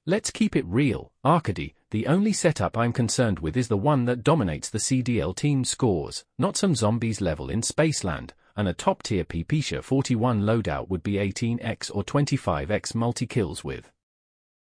Let's keep it real, Arcady. The only setup I'm concerned with is the one that dominates the CDL team scores, not some zombies level in Spaceland, and a top-tier PPSha 41 loadout would be 18x or 25x multi-kills with.